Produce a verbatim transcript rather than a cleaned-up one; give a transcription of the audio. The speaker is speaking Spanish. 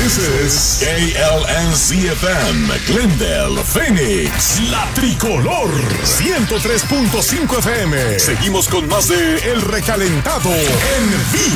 This is K L N C F M, Glendale, Phoenix, La Tricolor, ciento tres punto cinco F M. Seguimos con más de El Recalentado en vivo.